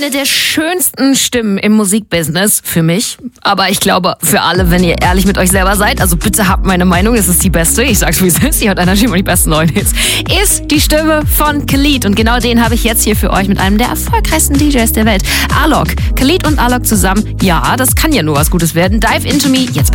Eine der schönsten Stimmen im Musikbusiness für mich, aber ich glaube für alle, wenn ihr ehrlich mit euch selber seid, also bitte habt meine Meinung, es ist die beste, ich sag's wie es ist, die hat natürlich immer die besten neuen Hits, ist die Stimme von Khalid und genau den habe ich jetzt hier für euch mit einem der erfolgreichsten DJs der Welt, Alok. Khalid und Alok zusammen, ja, das kann ja nur was Gutes werden. Dive Into Me, jetzt